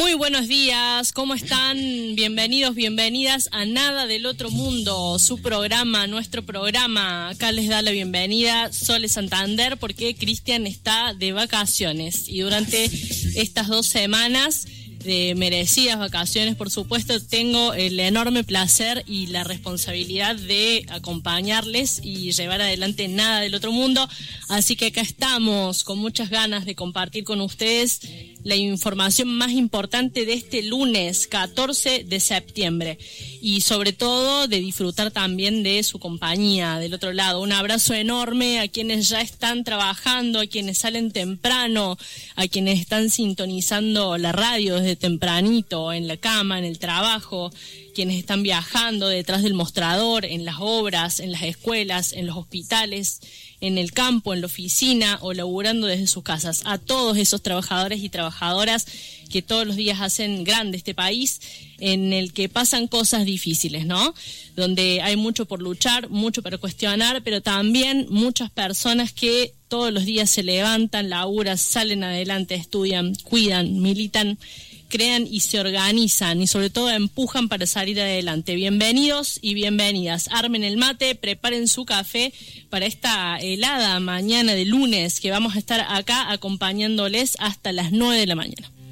Muy buenos días, ¿cómo están? Bienvenidos, bienvenidas a Nada del Otro Mundo, su programa, nuestro programa. Acá les da la bienvenida Sole Santander porque Cristian está de vacaciones y durante estas 2 semanas de merecidas vacaciones, por supuesto, tengo el enorme placer y la responsabilidad de acompañarles y llevar adelante Nada del Otro Mundo, así que acá estamos con muchas ganas de compartir con ustedes la información más importante de este lunes 14 de septiembre y sobre todo de disfrutar también de su compañía del otro lado. Un abrazo enorme a quienes ya están trabajando, a quienes salen temprano, a quienes están sintonizando la radio desde tempranito, en la cama, en el trabajo, quienes están viajando detrás del mostrador, en las obras, en las escuelas, en los hospitales, en el campo, en la oficina o laburando desde sus casas. A todos esos trabajadores y trabajadoras que todos los días hacen grande este país en el que pasan cosas difíciles, ¿no? Donde hay mucho por luchar, mucho para cuestionar, pero también muchas personas que todos los días se levantan, laburan, salen adelante, estudian, cuidan, militan, crean y se organizan y sobre todo empujan para salir adelante. Bienvenidos y bienvenidas. Armen el mate, preparen su café para esta helada mañana de lunes que vamos a estar acá acompañándoles hasta las 9 de la mañana.